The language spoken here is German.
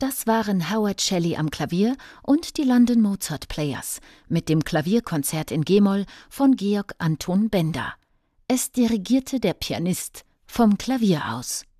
Das waren Howard Shelley am Klavier und die London Mozart Players mit dem Klavierkonzert in g-Moll von Georg Anton Benda. Es dirigierte der Pianist vom Klavier aus.